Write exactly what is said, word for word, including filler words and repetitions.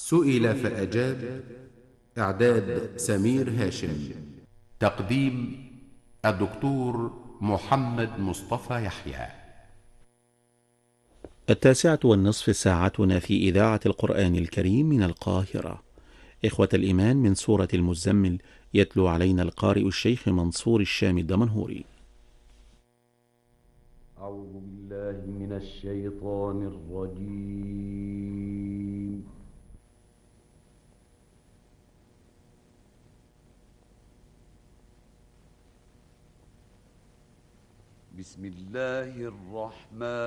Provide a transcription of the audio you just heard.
سئل فأجاب. إعداد سمير هاشم. تقديم الدكتور محمد مصطفى يحيى. التاسعة والنصف ساعتنا في إذاعة القرآن الكريم من القاهرة. إخوة الإيمان، من سورة المزمل، يتلو علينا القارئ الشيخ منصور الشام الدمنهوري. أعوذ بالله من الشيطان الرجيم. بسم الله الرحمن